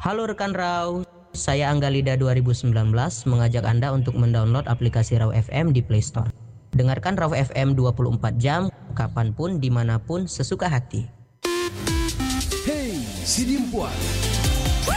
Halo rekan Raw, saya Angga Lida 2019 mengajak Anda untuk mendownload aplikasi Raw FM di Play Store. Dengarkan Raw FM 24 jam, kapanpun, dimanapun, sesuka hati. Hey, si Dimpuan.